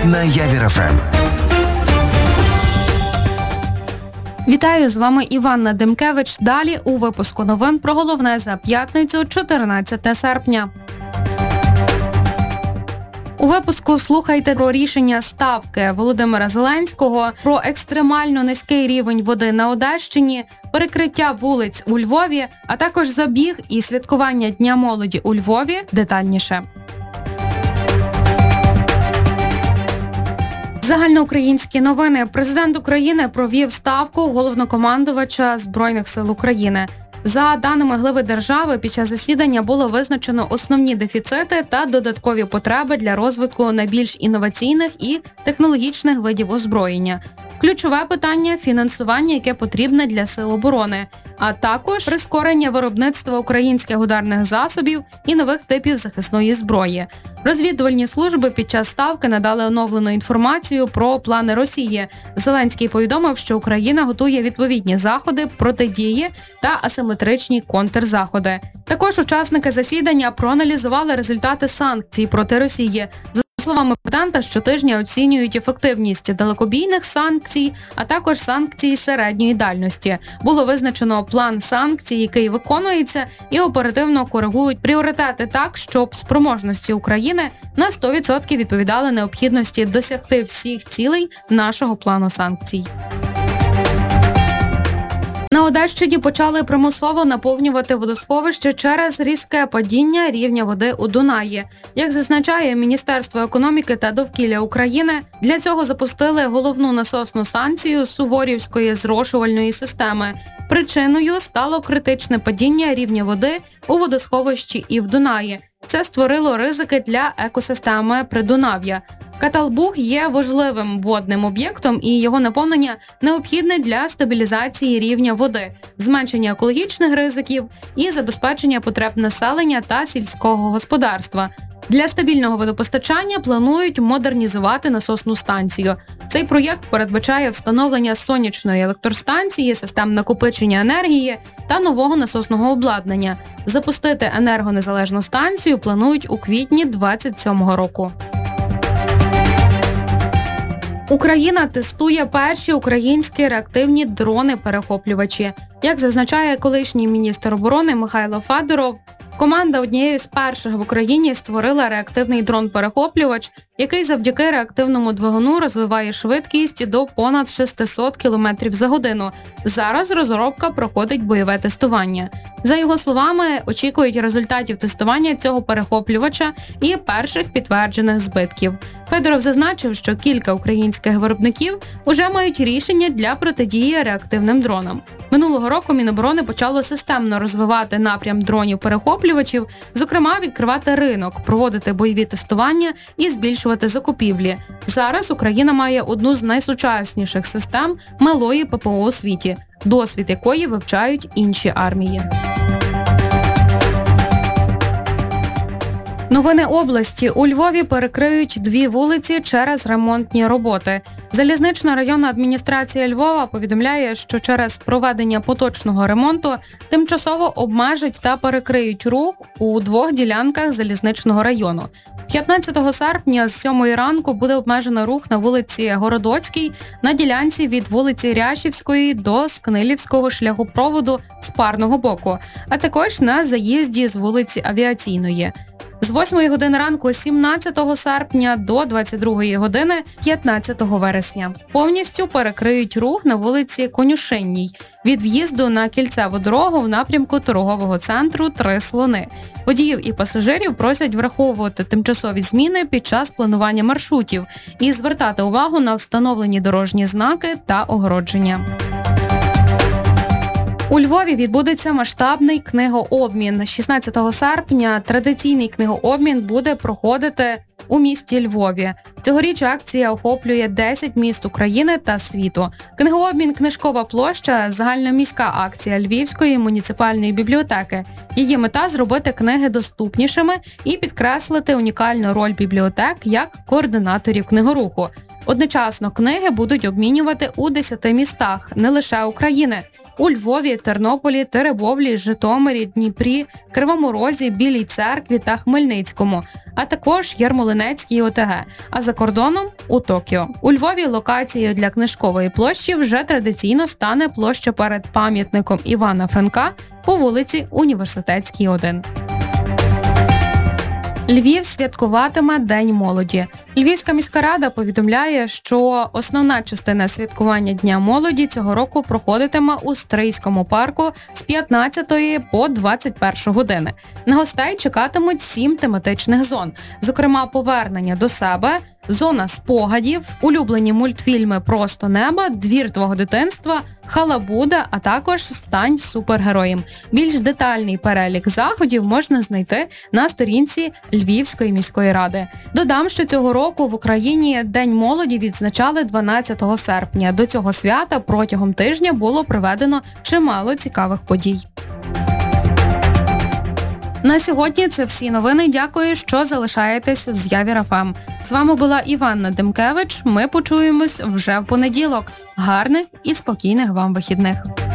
на Явір ФМ. Вітаю, з вами Іванна Демкевич. Далі у випуску новин про головне за п'ятницю, 14 серпня. У випуску слухайте про рішення Ставки Володимира Зеленського, про екстремально низький рівень води на Одещині, перекриття вулиць у Львові, а також забіг і святкування Дня молоді у Львові. Детальніше. Загальноукраїнські новини. Президент України провів ставку головнокомандувача Збройних сил України. За даними глави держави, під час засідання було визначено основні дефіцити та додаткові потреби для розвитку найбільш інноваційних і технологічних видів озброєння. Ключове питання – фінансування, яке потрібне для сил оборони, а також прискорення виробництва українських ударних засобів і нових типів захисної зброї. Розвідувальні служби під час ставки надали оновлену інформацію про плани Росії. Зеленський повідомив, що Україна готує відповідні заходи, протидії та асиметричні контрзаходи. Також учасники засідання проаналізували результати санкцій проти Росії. За словами президента, щотижня оцінюють ефективність далекобійних санкцій, а також санкцій середньої дальності. Було визначено план санкцій, який виконується, і оперативно коригують пріоритети так, щоб спроможності України на 100% відповідали необхідності досягти всіх цілей нашого плану санкцій. На Одещині почали примусово наповнювати водосховище через різке падіння рівня води у Дунаї. Як зазначає Міністерство економіки та довкілля України, для цього запустили головну насосну станцію Суворівської зрошувальної системи. Причиною стало критичне падіння рівня води у водосховищі і в Дунаї. Це створило ризики для екосистеми Придунав'я. Каталбуг є важливим водним об'єктом, і його наповнення необхідне для стабілізації рівня води, зменшення екологічних ризиків і забезпечення потреб населення та сільського господарства. Для стабільного водопостачання планують модернізувати насосну станцію. Цей проєкт передбачає встановлення сонячної електростанції, систем накопичення енергії та нового насосного обладнання. Запустити енергонезалежну станцію планують у квітні 2027 року. Україна тестує перші українські реактивні дрони-перехоплювачі. Як зазначає колишній міністр оборони Михайло Федоров, команда однією з перших в Україні створила реактивний дрон-перехоплювач, який завдяки реактивному двигуну розвиває швидкість до понад 600 км за годину. Зараз розробка проходить бойове тестування. За його словами, очікують результатів тестування цього перехоплювача і перших підтверджених збитків. Федоров зазначив, що кілька українських виробників уже мають рішення для протидії реактивним дронам. Минулого року Міноборони почало системно розвивати напрям дронів-перехоплювачів, зокрема відкривати ринок, проводити бойові тестування і збільшувати закупівлі. Зараз Україна має одну з найсучасніших систем малої ППО у світі, досвід якої вивчають інші армії. Новини області. У Львові перекриють 2 вулиці через ремонтні роботи. Залізнична районна адміністрація Львова повідомляє, що через проведення поточного ремонту тимчасово обмежать та перекриють рух у 2 ділянках залізничного району. 15 серпня з 7 ранку буде обмежено рух на вулиці Городоцькій на ділянці від вулиці Рящівської до Скнилівського шляхопроводу з парного боку, а також на заїзді з вулиці Авіаційної. З 8 години ранку 17 серпня до 22 години 15 вересня. Повністю перекриють рух на вулиці Конюшинній від в'їзду на кільцеву дорогу в напрямку торгового центру «Три слони». Водіїв і пасажирів просять враховувати тимчасові зміни під час планування маршрутів і звертати увагу на встановлені дорожні знаки та огородження. У Львові відбудеться масштабний книгообмін. 16 серпня традиційний книгообмін буде проходити у місті Львові. Цьогоріч акція охоплює 10 міст України та світу. Книгообмін «Книжкова площа» – загальноміська акція Львівської муніципальної бібліотеки. Її мета – зробити книги доступнішими і підкреслити унікальну роль бібліотек як координаторів книгоруху. Одночасно книги будуть обмінювати у 10 містах, не лише України. у Львові, Тернополі, Теребовлі, Житомирі, Дніпрі, Кривому Розі, Білій Церкві та Хмельницькому, а також Ярмолинецькій ОТГ, а за кордоном – у Токіо. У Львові локацією для книжкової площі вже традиційно стане площа перед пам'ятником Івана Франка по вулиці Університетській, 1. Львів святкуватиме День молоді. Львівська міська рада повідомляє, що основна частина святкування Дня молоді цього року проходитиме у Стрийському парку з 15 по 21 години. На гостей чекатимуть 7 тематичних зон, зокрема повернення до себе, зона спогадів, улюблені мультфільми «Просто неба», «Двір твого дитинства», «Халабуда», а також «Стань супергероєм». Більш детальний перелік заходів можна знайти на сторінці Львівської міської ради. Додам, що цього року в Україні День молоді відзначали 12 серпня. До цього свята протягом тижня було проведено чимало цікавих подій. На сьогодні це всі новини. Дякую, що залишаєтесь з Явір ФМ. З вами була Іванна Демкевич. Ми почуємось вже в понеділок. Гарних і спокійних вам вихідних.